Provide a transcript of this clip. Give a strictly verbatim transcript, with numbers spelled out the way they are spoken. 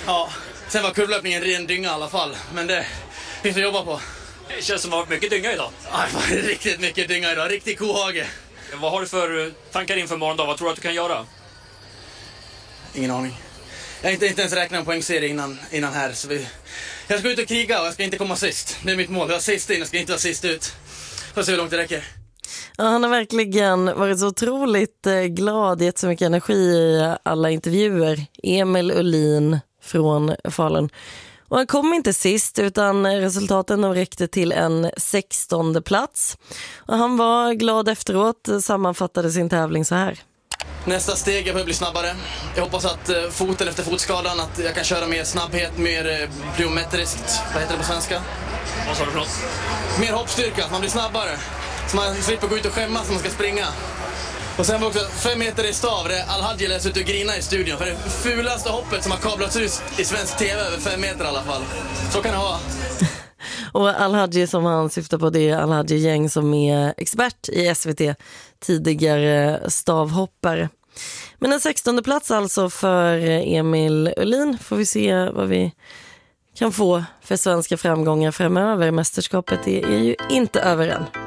Ja, sen var kurvlöpningen ren dynga i alla fall. Men det finns att jobba på. Det känns som att ha mycket dynga idag. Ja, det var riktigt mycket dynga idag. Riktig kohage. Vad har du för tankar inför morgondag? Vad tror du att du kan göra? Ingen aning. Jag har inte, inte ens räknat en poängserie innan, innan här. Så vi, jag ska ut och kriga och jag ska inte komma sist. Det är mitt mål. Jag är sist in, jag ska inte vara sist ut. Får se hur långt det räcker. Ja, han har verkligen varit så otroligt glad, gett så mycket energi i alla intervjuer. Emil Ullin från Falun. Och han kom inte sist utan resultaten räckte till en sextonde plats. Och han var glad efteråt, sammanfattade sin tävling så här. Nästa steg är att bli snabbare. Jag hoppas att eh, foten efter fotskadan, att jag kan köra mer snabbhet, mer eh, plyometriskt. Vad heter det på svenska? Vad sa du för något? Mer hoppstyrka, att man blir snabbare. Så man slipper gå ut och skämmas när man ska springa. Och sen var också fem meter i stav. Det Al-Hadji läser ut och grina i studion. För det fulaste hoppet som har kablats ut i svensk tv över fem meter i alla fall. Så kan det vara. Och Al-Hadji som han syftar på, det är Al-Hadji-gäng som är expert i S V T, tidigare stavhoppare. Men en sextonde plats alltså för Emil Ullin. Får vi se vad vi kan få för svenska framgångar framöver. Mästerskapet är, är ju inte över än.